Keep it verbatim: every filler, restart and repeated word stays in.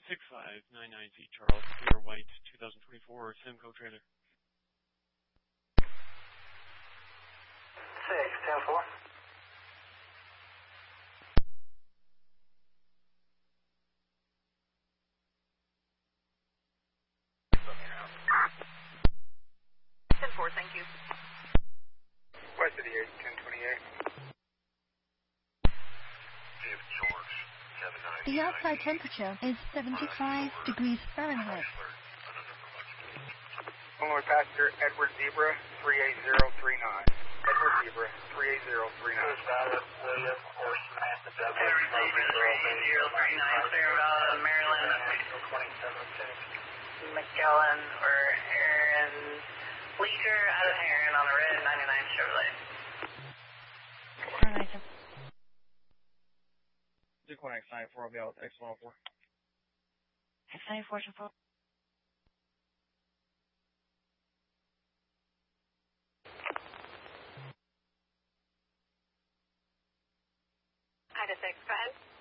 six five nine nine Z Charles, clear white, twenty twenty-four Simcoe trailer. six ten four. ten four, thank you. West of the eight, ten twenty-eight. The outside temperature is seventy-five degrees Fahrenheit. Illinois passenger Edward Zebra, three eight zero three nine. Edward Zebra, three eight zero three nine. Edward Zebra, three eight zero three nine, clear about Maryland. McKellen or Aaron Leisure out of Heron on a red ninety-nine Chevrolet. One X ninety-four, I'll be out with X one oh four. X ninety-four, ten four. Hi to six, go ahead.